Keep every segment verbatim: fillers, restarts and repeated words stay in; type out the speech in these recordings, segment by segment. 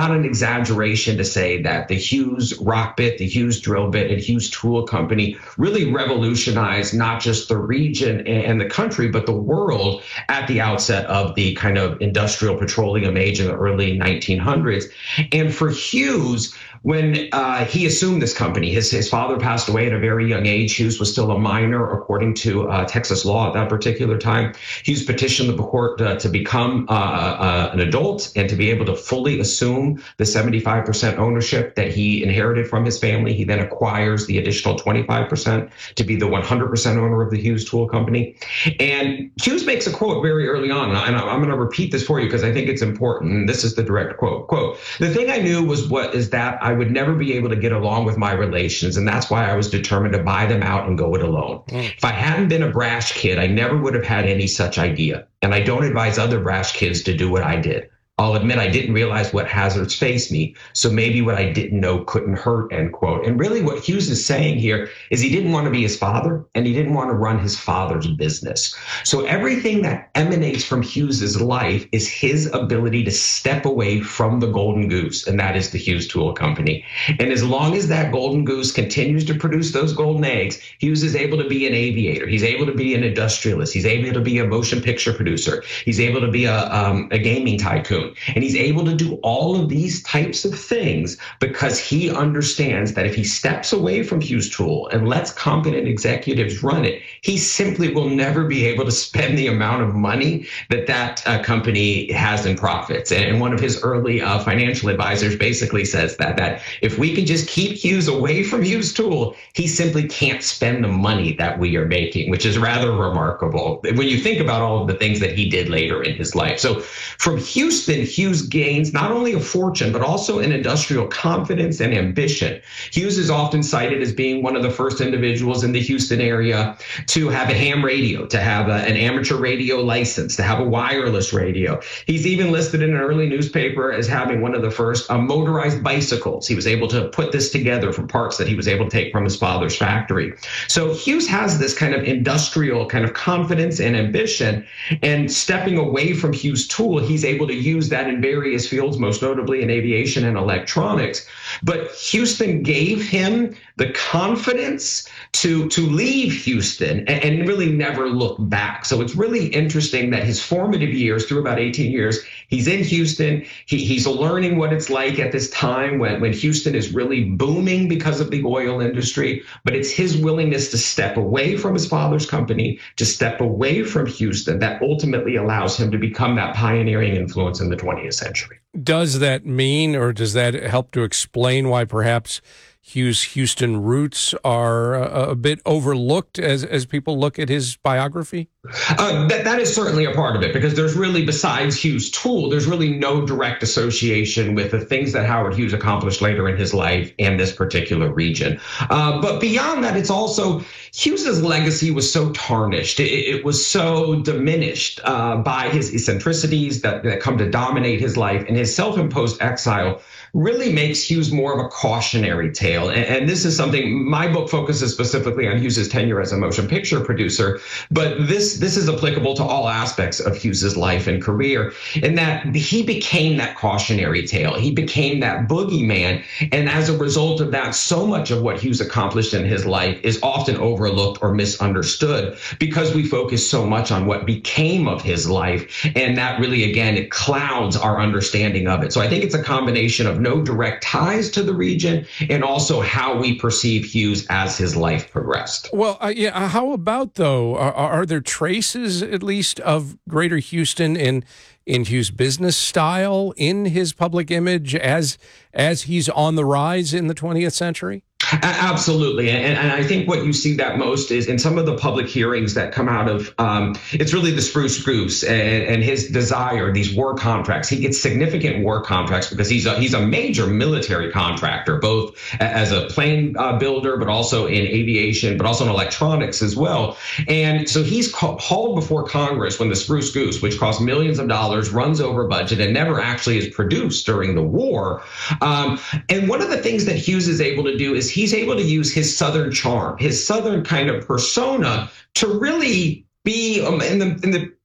not an exaggeration to say that the Hughes rock bit, the Hughes drill bit, and Hughes Tool Company really revolutionized not just the region and the country, but the world at the outset of the kind of industrial petroleum age in the early nineteen hundreds. And for Hughes, when uh, he assumed this company, his, his father passed away at a very young age. Hughes was still a minor, according to uh, Texas law at that particular time. Hughes petitioned the court uh, to become uh, uh, an adult and to be able to fully assume the seventy-five percent ownership that he inherited from his family. He then acquires the additional twenty-five percent to be the one hundred percent owner of the Hughes Tool Company. And Hughes makes a quote very early on, and I'm going to repeat this for you because I think it's important. And this is the direct quote. Quote, "The thing I knew was what is that I would never be able to get along with my relations, and that's why I was determined to buy them out and go it alone. Mm. If I hadn't been a brash kid, I never would have had any such idea. And I don't advise other brash kids to do what I did. I'll admit I didn't realize what hazards faced me, so maybe what I didn't know couldn't hurt," end quote. And really what Hughes is saying here is he didn't want to be his father, and he didn't want to run his father's business. So everything that emanates from Hughes's life is his ability to step away from the golden goose, and that is the Hughes Tool Company. And as long as that golden goose continues to produce those golden eggs, Hughes is able to be an aviator. He's able to be an industrialist. He's able to be a motion picture producer. He's able to be a, um, a gaming tycoon. And he's able to do all of these types of things because he understands that if he steps away from Hughes Tool and lets competent executives run it, he simply will never be able to spend the amount of money that that uh, company has in profits. And one of his early uh, financial advisors basically says that, that if we can just keep Hughes away from Hughes Tool, he simply can't spend the money that we are making, which is rather remarkable when you think about all of the things that he did later in his life. So from Houston, Hughes gains not only a fortune, but also an industrial confidence and ambition. Hughes is often cited as being one of the first individuals in the Houston area to have a ham radio, to have a, an amateur radio license, to have a wireless radio. He's even listed in an early newspaper as having one of the first uh, motorized bicycles. He was able to put this together from parts that he was able to take from his father's factory. So Hughes has this kind of industrial kind of confidence and ambition, and stepping away from Hughes Tool, he's able to use that in various fields, most notably in aviation and electronics. But Houston gave him the confidence to, to leave Houston and, and really never look back. So it's really interesting that his formative years, through about eighteen years, he's in Houston. He, he's learning what it's like at this time when, when Houston is really booming because of the oil industry. But it's his willingness to step away from his father's company, to step away from Houston, that ultimately allows him to become that pioneering influence in the twentieth century. Does that mean, or does that help to explain why perhaps Hughes' Houston roots are a, a bit overlooked as, as people look at his biography? Uh, that, that is certainly a part of it, because there's really, besides Hughes Tool, there's really no direct association with the things that Howard Hughes accomplished later in his life and this particular region. Uh, but beyond that, it's also Hughes's legacy was so tarnished. It, it was so diminished uh, by his eccentricities that, that come to dominate his life, and his self-imposed exile really makes Hughes more of a cautionary tale. And, and this is something, my book focuses specifically on Hughes's tenure as a motion picture producer, but this, this is applicable to all aspects of Hughes's life and career, in that he became that cautionary tale. He became that boogeyman. And as a result of that, so much of what Hughes accomplished in his life is often overlooked or misunderstood because we focus so much on what became of his life. And that really, again, it clouds our understanding of it. So I think it's a combination of no direct ties to the region and also how we perceive Hughes as his life progressed. Well, uh, yeah. How about, though, are, are there traces, at least, of Greater Houston in in Hughes' business style, in his public image as as he's on the rise in the twentieth century? Absolutely. And, and I think what you see that most is in some of the public hearings that come out of, um, it's really the Spruce Goose and, and his desire, these war contracts. He gets significant war contracts because he's a, he's a major military contractor, both as a plane uh, builder, but also in aviation, but also in electronics as well. And so he's called, hauled before Congress when the Spruce Goose, which costs millions of dollars, runs over budget and never actually is produced during the war. Um, and one of the things that Hughes is able to do is he's able to use his Southern charm, his Southern kind of persona to really be um, in the in the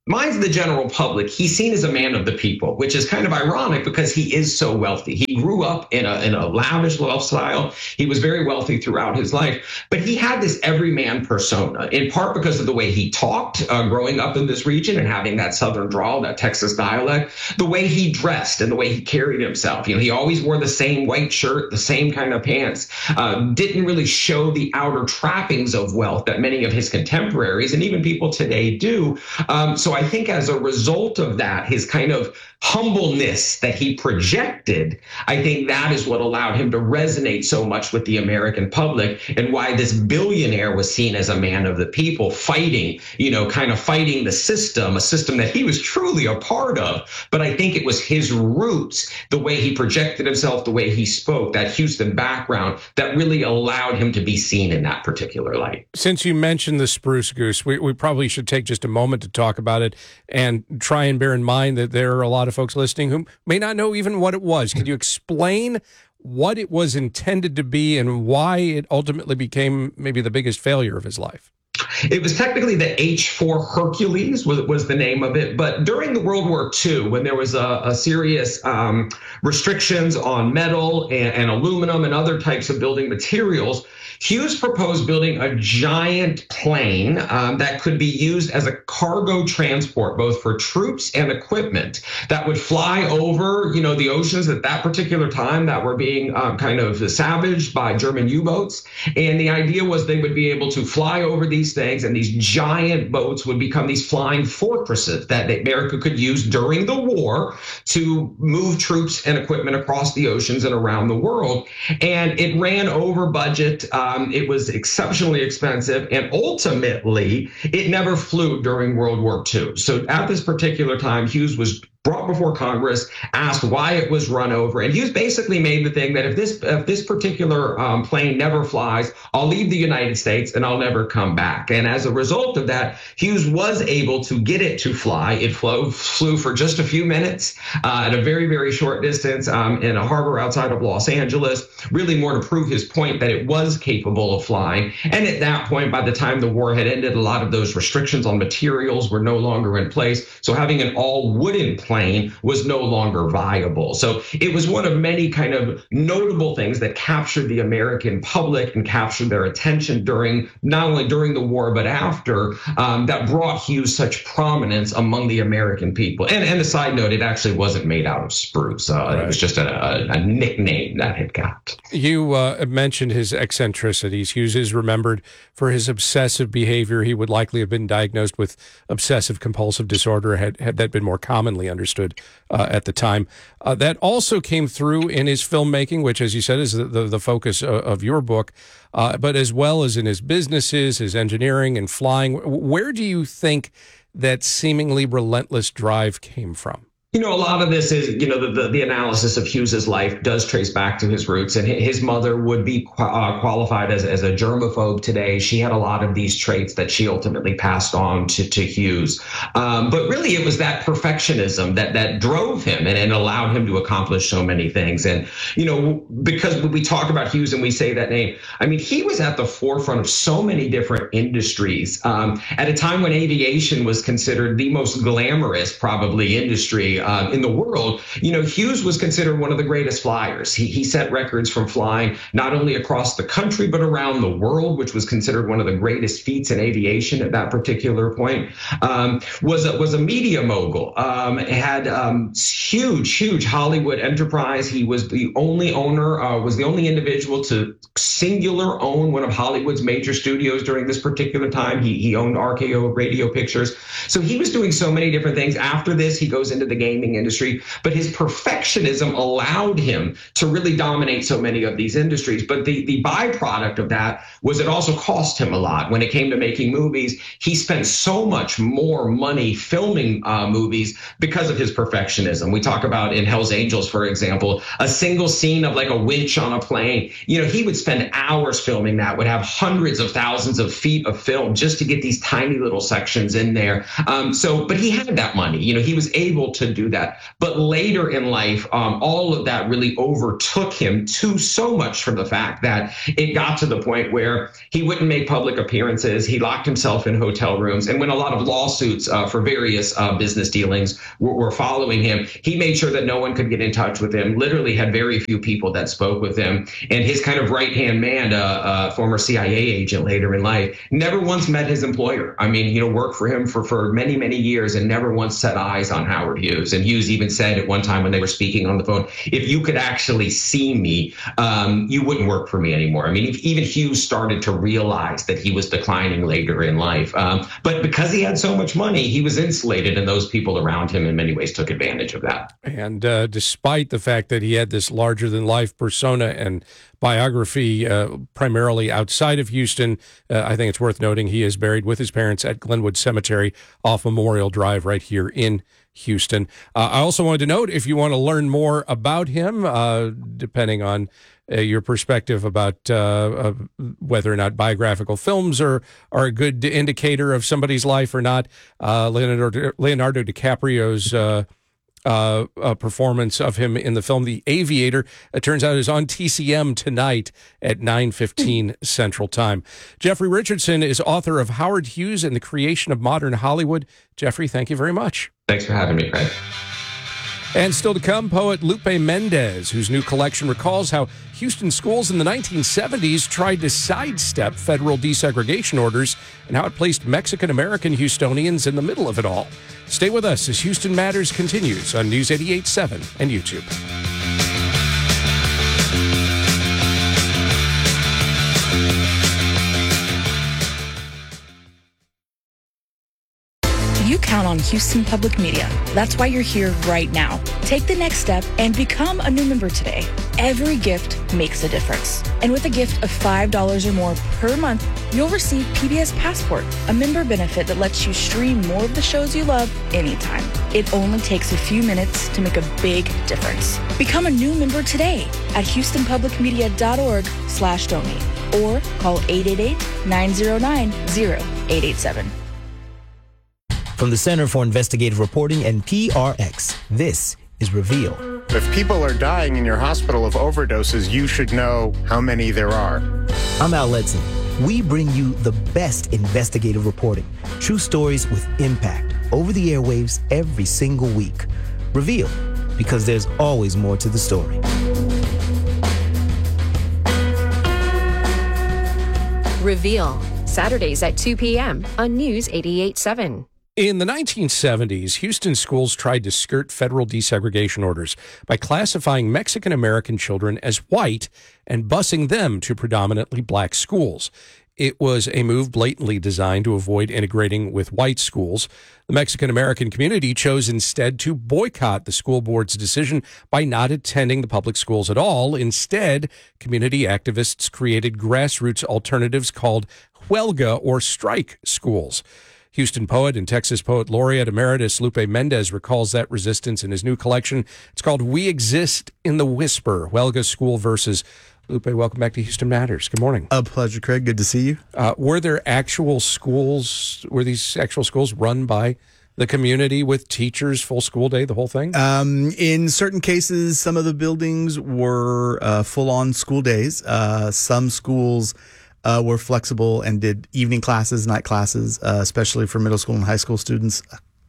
Mine's the general public. He's seen as a man of the people, which is kind of ironic because he is so wealthy. He grew up in a, in a lavish lifestyle. He was very wealthy throughout his life, but he had this everyman persona, in part because of the way he talked uh, growing up in this region and having that Southern drawl, that Texas dialect, the way he dressed and the way he carried himself. You know, he always wore the same white shirt, the same kind of pants, uh, didn't really show the outer trappings of wealth that many of his contemporaries and even people today do. Um, so I think as a result of that, his kind of humbleness that he projected, I think that is what allowed him to resonate so much with the American public and why this billionaire was seen as a man of the people, fighting, you know, kind of fighting the system, a system that he was truly a part of. But I think it was his roots, the way he projected himself, the way he spoke, that Houston background that really allowed him to be seen in that particular light. Since you mentioned the Spruce Goose, we, we probably should take just a moment to talk about it and try and bear in mind that there are a lot of folks listening who may not know even what it was. Could you explain what it was intended to be and why it ultimately became maybe the biggest failure of his life? It was technically the H four Hercules was, was the name of it. But during the World War Two, when there was a, a serious um, restrictions on metal and, and aluminum and other types of building materials, Hughes proposed building a giant plane um, that could be used as a cargo transport, both for troops and equipment, that would fly over, you know, the oceans at that particular time that were being um, kind of savaged by German U-boats. And the idea was they would be able to fly over these things, and these giant boats would become these flying fortresses that America could use during the war to move troops and equipment across the oceans and around the world. And it ran over budget. Uh, Um, it was exceptionally expensive, and ultimately, it never flew during World War Two. So at this particular time, Hughes was brought before Congress, asked why it was run over, and Hughes basically made the thing that if this if this particular um, plane never flies, I'll leave the United States and I'll never come back. And as a result of that, Hughes was able to get it to fly. It flew, flew for just a few minutes uh, at a very, very short distance um, in a harbor outside of Los Angeles, really more to prove his point that it was capable of flying. And at that point, by the time the war had ended, a lot of those restrictions on materials were no longer in place. So having an all wooden plane was no longer viable. So it was one of many kind of notable things that captured the American public and captured their attention during, not only during the war, but after, um, that brought Hughes such prominence among the American people. And, and a side note, it actually wasn't made out of spruce. Uh, right. It was just a, a, a nickname that it got. You uh, mentioned his eccentricities. Hughes is remembered for his obsessive behavior. He would likely have been diagnosed with obsessive compulsive disorder had, had that been more commonly understood. Understood uh, at the time. Uh, that also came through in his filmmaking, which, as you said, is the, the, the focus of, of your book, uh, but as well as in his businesses, his engineering and flying. Where do you think that seemingly relentless drive came from? You know, a lot of this is, you know, the, the, the analysis of Hughes's life does trace back to his roots, and his mother would be uh, qualified as, as a germaphobe today. She had a lot of these traits that she ultimately passed on to, to Hughes. Um, but really, it was that perfectionism that that drove him and, and allowed him to accomplish so many things. And, you know, because when we talk about Hughes and we say that name, I mean, he was at the forefront of so many different industries um, at a time when aviation was considered the most glamorous, probably, industry Uh, in the world. You know, Hughes was considered one of the greatest flyers. He, he set records from flying not only across the country, but around the world, which was considered one of the greatest feats in aviation at that particular point. Um, was, a, was a media mogul, um, had um, huge, huge Hollywood enterprise. He was the only owner, uh, was the only individual to singular own one of Hollywood's major studios during this particular time. He, he owned R K O Radio Pictures. So he was doing so many different things. After this, he goes into the game industry, but his perfectionism allowed him to really dominate so many of these industries. But the, the byproduct of that was it also cost him a lot. When it came to making movies, he spent so much more money filming uh, movies because of his perfectionism. We talk about in Hell's Angels, for example, a single scene of like a winch on a plane. You know, he would spend hours filming that, would have hundreds of thousands of feet of film just to get these tiny little sections in there. Um, so, but he had that money. You know, he was able to do that. But later in life, um, all of that really overtook him too so much from the fact that it got to the point where he wouldn't make public appearances. He locked himself in hotel rooms. And when a lot of lawsuits uh, for various uh, business dealings were, were following him, he made sure that no one could get in touch with him, literally had very few people that spoke with him. And his kind of right-hand man, a uh, uh, former C I A agent later in life, never once met his employer. I mean, you know, worked for him for, for many, many years and never once set eyes on Howard Hughes. And Hughes even said at one time when they were speaking on the phone, if you could actually see me, um, you wouldn't work for me anymore. I mean, even Hughes started to realize that he was declining later in life. Um, but because he had so much money, he was insulated, and those people around him in many ways took advantage of that. And uh, despite the fact that he had this larger-than-life persona and biography uh, primarily outside of Houston, uh, I think it's worth noting he is buried with his parents at Glenwood Cemetery off Memorial Drive right here in Houston. Uh, I also wanted to note, if you want to learn more about him, uh, depending on uh, your perspective about uh, uh, whether or not biographical films are, are a good indicator of somebody's life or not, uh, Leonardo, Leonardo DiCaprio's uh, Uh, a performance of him in the film The Aviator, it turns out, is on T C M tonight at nine fifteen Central Time. Jeffrey Richardson is author of Howard Hughes and the Creation of Modern Hollywood. Jeffrey, thank you very much. Thanks for having me, Craig. And still to come, poet Lupe Mendez, whose new collection recalls how Houston schools in the nineteen seventies tried to sidestep federal desegregation orders and how it placed Mexican-American Houstonians in the middle of it all. Stay with us as Houston Matters continues on News eighty-eight point seven and YouTube. You count on Houston Public Media. That's why you're here right now. Take the next step and become a new member today. Every gift makes a difference. And with a gift of five dollars or more per month, you'll receive P B S Passport, a member benefit that lets you stream more of the shows you love anytime. It only takes a few minutes to make a big difference. Become a new member today at houstonpublicmedia.org slash donate or call eight eight eight, nine zero nine, zero eight eight seven. From the Center for Investigative Reporting and P R X, this is Reveal. If people are dying in your hospital of overdoses, you should know how many there are. I'm Al Letson. We bring you the best investigative reporting, true stories with impact, over the airwaves every single week. Reveal, because there's always more to the story. Reveal, Saturdays at two p.m. on News eighty-eight point seven. In the nineteen seventies, Houston schools tried to skirt federal desegregation orders by classifying Mexican-American children as white and busing them to predominantly black schools. It was a move blatantly designed to avoid integrating with white schools. The Mexican-American community chose instead to boycott the school board's decision by not attending the public schools at all. Instead, community activists created grassroots alternatives called huelga or strike schools. Houston poet and Texas Poet Laureate Emeritus Lupe Mendez recalls that resistance in his new collection. It's called We Exist in the Whisper, Huelga School Versus. Lupe, welcome back to Houston Matters. Good morning. A pleasure, Craig. Good to see you. Uh, were there actual schools, were these actual schools run by the community with teachers, full school day, the whole thing? Um, in certain cases, some of the buildings were uh, full-on school days. Uh, some schools Uh, were flexible and did evening classes, night classes, uh, especially for middle school and high school students.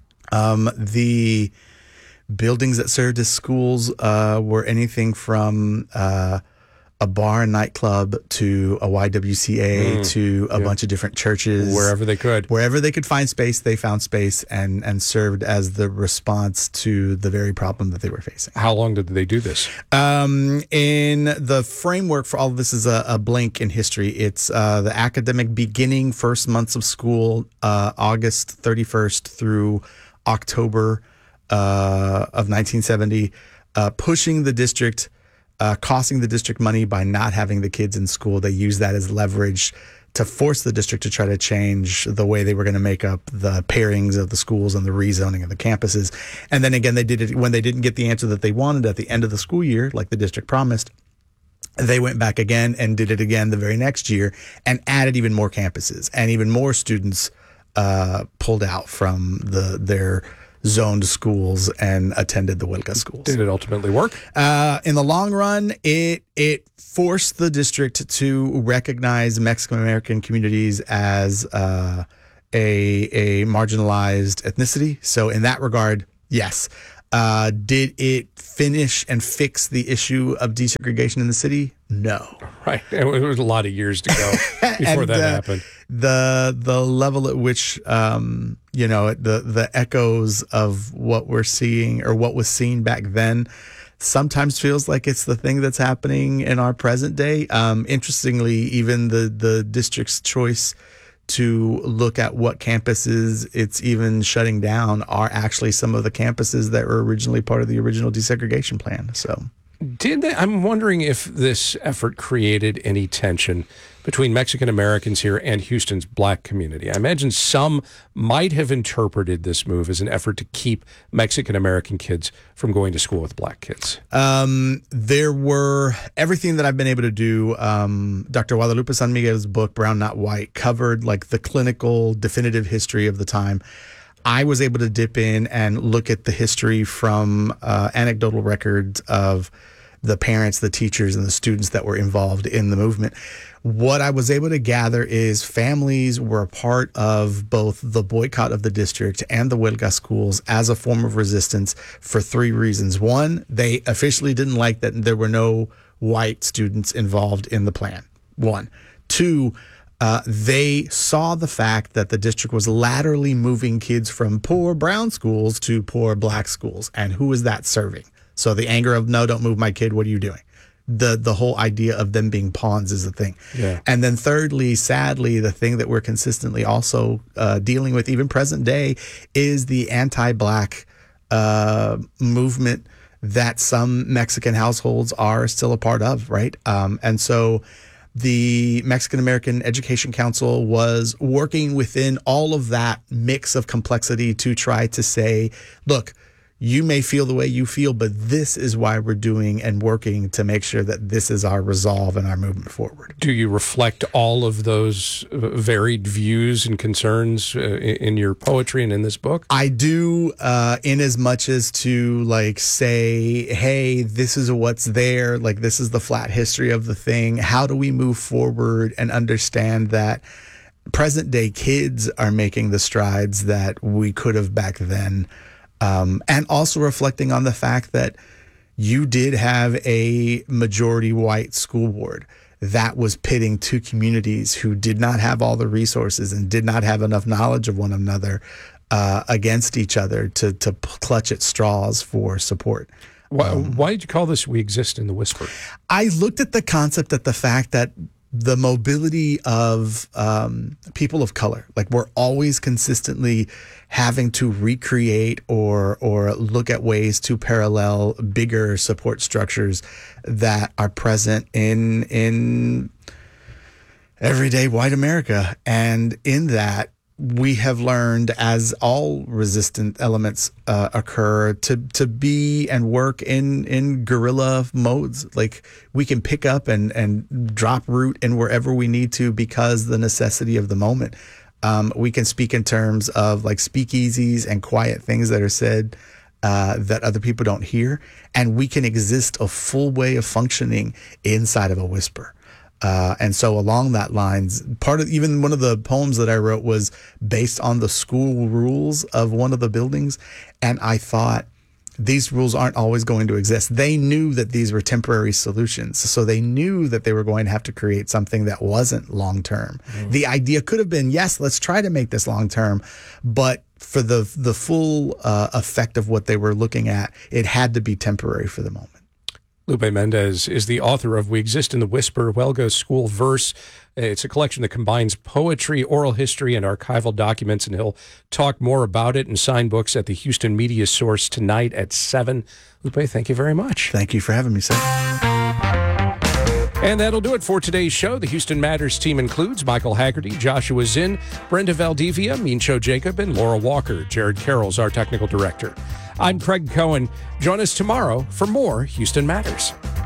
Um, the buildings that served as schools uh, were anything from uh, a bar and nightclub to a Y W C A mm, to a yeah. bunch of different churches. Wherever they could. Wherever they could find space, they found space and, and served as the response to the very problem that they were facing. How long did they do this? Um, in the framework for all of this is a, a blink in history. It's uh, the academic beginning first months of school, uh, August thirty-first through October uh, of nineteen seventy, uh, pushing the district Uh, costing the district money by not having the kids in school. They used that as leverage to force the district to try to change the way they were going to make up the pairings of the schools and the rezoning of the campuses. And then again, they did it when they didn't get the answer that they wanted at the end of the school year, like the district promised. They went back again and did it again the very next year and added even more campuses and even more students uh, pulled out from the their zoned schools and attended the Huelga schools. Did it ultimately work? Uh, in the long run, it it forced the district to recognize Mexican American communities as uh, a a marginalized ethnicity. So in that regard, yes. Uh, did it finish and fix the issue of desegregation in the city? No. Right. It was a lot of years to go before and, that uh, happened. The the level at which um, you know the the echoes of what we're seeing or what was seen back then sometimes feels like it's the thing that's happening in our present day. Um, interestingly, even the the district's choice to look at what campuses it's even shutting down are actually some of the campuses that were originally part of the original desegregation plan. So, did they? I'm wondering if this effort created any tension between Mexican Americans here and Houston's black community. I imagine some might have interpreted this move as an effort to keep Mexican American kids from going to school with black kids. Um, there were everything that I've been able to do. Um, Doctor Guadalupe San Miguel's book, Brown Not White, covered like the clinical definitive history of the time. I was able to dip in and look at the history from uh, anecdotal records of the parents, the teachers, and the students that were involved in the movement. What I was able to gather is families were a part of both the boycott of the district and the Huelga schools as a form of resistance for three reasons. One, they officially didn't like that there were no white students involved in the plan. One. Two, uh, they saw the fact that the district was laterally moving kids from poor brown schools to poor black schools. And who is that serving? So the anger of, no, don't move my kid. What are you doing? The the whole idea of them being pawns is the thing. Yeah. And then thirdly, sadly, the thing that we're consistently also uh, dealing with, even present day, is the anti-black uh, movement that some Mexican households are still a part of, right? Um, and so the Mexican American Education Council was working within all of that mix of complexity to try to say, look, you may feel the way you feel, but this is why we're doing and working to make sure that this is our resolve and our movement forward. Do you reflect all of those varied views and concerns uh, in your poetry and in this book? I do, uh, in as much as to like say, hey, this is what's there. Like, this is the flat history of the thing. How do we move forward and understand that present day kids are making the strides that we could have back then? Um, and also reflecting on the fact that you did have a majority white school board that was pitting two communities who did not have all the resources and did not have enough knowledge of one another uh, against each other to to clutch at straws for support. Why, Um, why did you call this We Exist in the Whisper? I looked at the concept at the fact that the mobility of um, people of color, like we're always consistently having to recreate or or look at ways to parallel bigger support structures that are present in in everyday white America. And in that, we have learned, as all resistant elements uh, occur, to to be and work in in guerrilla modes. Like, we can pick up and and drop root in wherever we need to because the necessity of the moment. Um, we can speak in terms of like speakeasies and quiet things that are said uh, that other people don't hear, and we can exist a full way of functioning inside of a whisper. Uh, and so along that lines, part of even one of the poems that I wrote was based on the school rules of one of the buildings. And I thought, these rules aren't always going to exist. They knew that these were temporary solutions. So they knew that they were going to have to create something that wasn't long term. Mm. The idea could have been, yes, let's try to make this long term. But for the, the full uh, effect of what they were looking at, it had to be temporary for the moment. Lupe Mendez is the author of We Exist in the Whisper, Huelga School Verse. It's a collection that combines poetry, oral history, and archival documents, and he'll talk more about it and sign books at the Houston Media Source tonight at seven. Lupe, thank you very much. Thank you for having me, sir. And that'll do it for today's show. The Houston Matters team includes Michael Haggerty, Joshua Zinn, Brenda Valdivia, Mincho Jacob, and Laura Walker. Jared Carroll's our technical director. I'm Craig Cohen. Join us tomorrow for more Houston Matters.